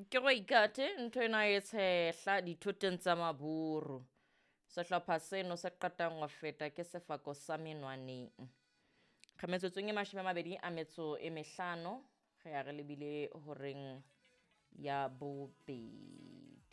ke go ikate ntho ena e tshehla dithoteng tsa maburu. Sehlopha seno se qetang go feta ke sefako sa menwaneng. Kgemetsotso e 25 ge ya re lebile horeng ya bobedi.